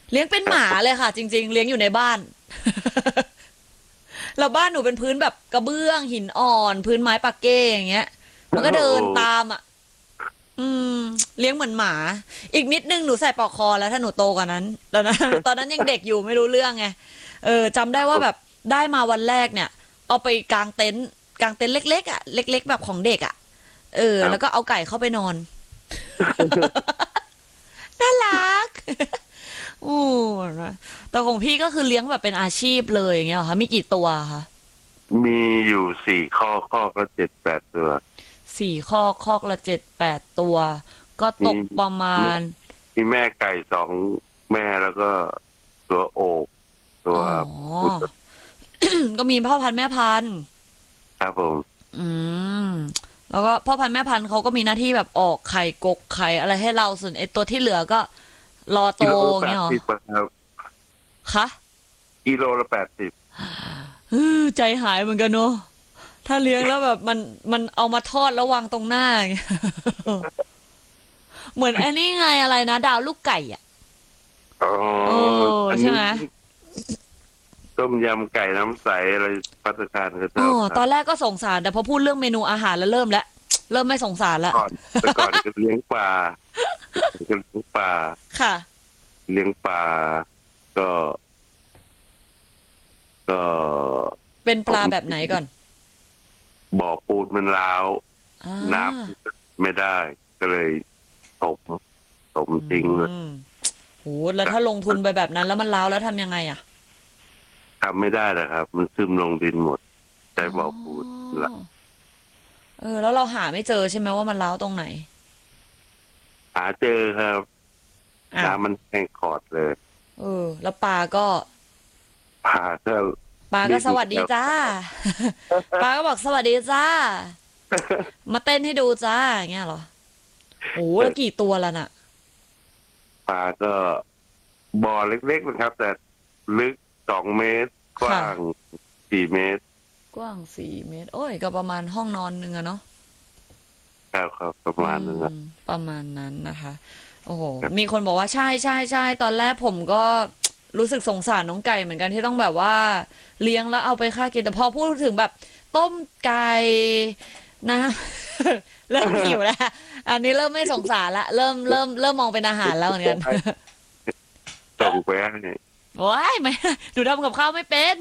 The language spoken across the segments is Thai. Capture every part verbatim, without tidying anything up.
เลี้ยงเป็นหมาเลยค่ะจริงๆเลี้ยงอยู่ในบ้านแล้วบ้านหนูเป็นพื้นแบบกระเบื้องหินอ่อนพื้นไม้ปักเก้อย่างเงี้ยมันก็โอ้เดินตามอ่ะอืมเลี้ยงเหมือนหมาอีกนิดนึงหนูใส่ปลอกคอแล้วถ้าหนูโตกว่านั้นตอนนั้นตอนนั้นยังเด็กอยู่ไม่รู้เรื่องไงเออจำได้ว่าแบบได้มาวันแรกเนี่ยเอาไปกางเต็นท์กางเต็นท์เล็กๆอ่ะเล็กๆแบบของเด็กอ่ะเออครับแล้วก็เอาไก่เข้าไปนอนน่ารัก อู้นะแต่ของพี่ก็คือเลี้ยงแบบเป็นอาชีพเลยอย่างเงี้ยเหรอคะมีกี่ตัวคะมีอยู่สี่ข้อข้อก็เจ็ดแปดตัวสี่คอกคอกละเจ็ดแปดตัวก็ตมีกประมาแม่ณมีแม่ไก่สองแม่แล้วก็ตัวโอกตัวอ๋อผู้ก็มีพ่อพันธุ์แม่พันธุ์ครับผมอืมแล้วก็พ่อพันธุ์แม่พันธุ์เขาก็มีหน้าที่แบบออกไข่กกไข่อะไรให้เราส่วนไอ้ตัวที่เหลือก็รอโตกิโลละอย่างเงี้ยเหรอแปดสิบครับคะกิโลละแปดสิบฮือใจหายเหมือนกันเนอะถ้าเลี้ยงแล้วแบบมันมันเอามาทอดแล้ววางตรงหน้าอย่างเงี้ยเหมือนไอ้นี่ไงอะไรนะดาวลูกไก่อ่ะอ๋อเอออันนี้ใช่ไหมต้มยำไก่น้ำใสอะไรภัตตาคารก็ชอ๋ออบตอนแรทำกก็สงสารแต่พอพูดเรื่องเมนูอาหารแล้วเริ่มแล้วเริ่มไม่สงสารละก่อนแต่ก่อนก็เลี้ยงปลาก็เลี้ยงปลาค่ะเลี้ยงปลาก็ก็เป็นปผมลาแบบไหนก่อนบ่อปูนมันร้าวอ่น้าำไม่ได้ก็เลยตมตมอืทิ้งเลยมโหแล้วถ้าลงทุนไปแบบนั้นแล้วมันร้าวแล้วทำยังไงอ่ะทำไม่ได้นะครับมันซึมลงดินหมดใช้อ๋บ่อปูนอละเออแล้วเราหาไม่เจอใช่ไหมว่ามันร้าวตรงไหนหาเจอครับอ้าวน้ำมันแห้งขอดเลยเออแล้วปลาก็ผ่าก็ปลาก็ดิ้นสวัสดีครับจ้าปลาก็บอกสวัสดีจ้ามาเต้นให้ดูจ้าอย่างเงี้ยเหรอโอ้แล้วกี่ตัวละน่ะปลาก็บ่อเล็กๆนะครับแต่ลึกสองเมตรกค่ะว้างสี่เมตรกว้างสี่เมตรโอ้ยก็ประมาณห้องนอนหนึ่งอะเนาะครับครับประอืมาณนึงมครับประมาณนั้นนะคะโอ้โหมีครับคนบอกว่าใช่ใช่ใช่ตอนแรกผมก็รู้สึกสงสารน้องไก่เหมือนกันที่ต้องแบบว่าเลี้ยงแล้วเอาไปฆ่ากินแต่พอพูดถึงแบบต้มไก่นะเริ่มหิวแล้วอันนี้เริ่มไม่สงสารละเริ่มเริ่มเริ่มมองเป็นอาหารแล้วเหมือนกันส่งไปให้โอ้ยไม่หนูทำกับข้าวไม่เป็น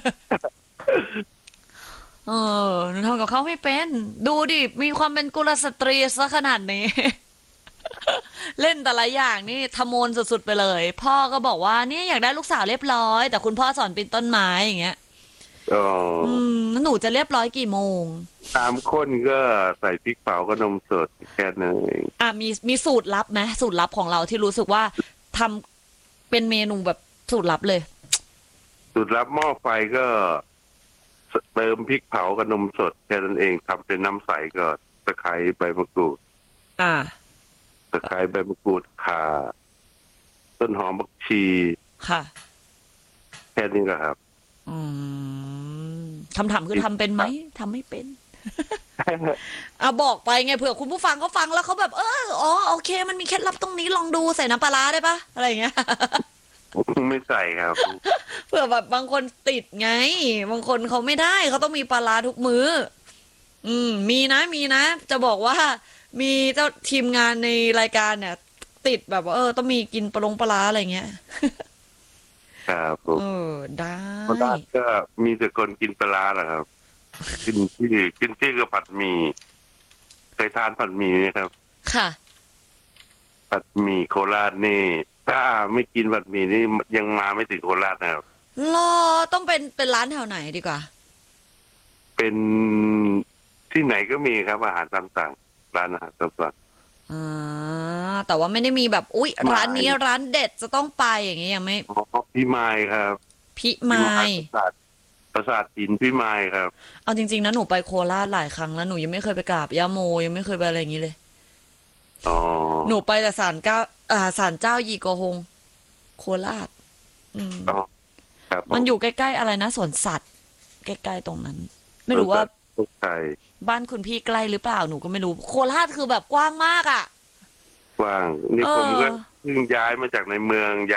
เออหนูทำกับเขาไม่เป็นดูดิมีความเป็นกุลสตรีซะขนาดนี้เล่นแต่ละอย่างนี่ทะโมนสุดๆไปเลยพ่อก็บอกว่าเนี่ยอยากได้ลูกสาวเรียบร้อยแต่คุณพ่อสอนปีนต้นไม้อย่างเงี้ยอ๋ออืมแล้วหนูจะเรียบร้อยกี่โมงตามข้นก็ใส่พริกเผาก็นมสดแค่นั้นเองอ่ะมีมีสูตรลับไหมสูตรลับของเราที่รู้สึกว่าทำเป็นเมนูแบบสูตรลับเลยสูตรลับหม้อไฟก็เติมพริกเผากับนมสดแค่นั้นเองทำเป็นน้ำใสก็ตะไคร้ใบมะกรูดอ่าตะไคร้ใบมะกรูดข่าต้นหอมบักชีค่ะแค่นี้แหละครับอืมคำถามคือทำเป็นไหมทำไม่เป็น อ่ะบอกไปไงเผื่อคุณผู้ฟังเขาฟังแล้วเขาแบบเอออ๋อโอเคมันมีเคล็ดลับตรงนี้ลองดูใส่น้ำปลาร้าได้ปะอะไรอย่างเงี้ยไม่ใส่ครับเผื่อแบบบางคนติดไงบางคนเขาไม่ได้เขาต้องมีปลาร้าทุกมื้ออืมมีนะมีนะจะบอกว่ามีเจ้าทีมงานในรายการเนี่ยติดแบบว่าเออต้องมีกินปลาลงปลาร้าอะไรเงี้ยครับผเอมอได้เพราะด้านก็มีแต่คนกินปลาร้าแหละครับกินที่กินที่ก็ผัดหมี่เคยทานผัดหมี่ไหมครับค่ะผัดหมี่โคราชนี่ถ้าไม่กินผัดหมี่นี่ยังมาไม่ถึงโคราชนะครับรอต้องเป็นเป็นร้านแถวไหนดีกว่าเป็นที่ไหนก็มีครับอาหารตามสั่งร้านอาหารตามสั่งอ่าแต่ว่าไม่ได้มีแบบอุ๊ยร้านไม้นี้ร้านเด็ดจะต้องไปอย่างเงี้ยยังไม่อ๋อพี่ไม้ครับพิพี่มาไม้ยปราสาทปราสาทหินพี่ไม้ครับเอาจริงๆนะหนูไปโคราชหลายครั้งแล้วหนูยังไม่เคยไปกราบย่าโมยังไม่เคยไปอะไรอย่างนี้เลยอ๋อหนูไปแต่ศาลเจ้าอ่าศาลเจ้าหยี่กอฮงโคราชอืมอ๋อครับผมมันอยู่ใกล้ๆอะไรนะสวนสัตว์ใกล้ๆตรงนั้นปไม่รู้ว่าราสาทโชคชัยบ้านคุณพี่ใกล้หรือเปล่าหนูก็ไม่รู้โคราชคือแบบกว้างมากอ่ะกว้างเอนี่ผมอก็เพิ่งย้ายมาจากในเมือง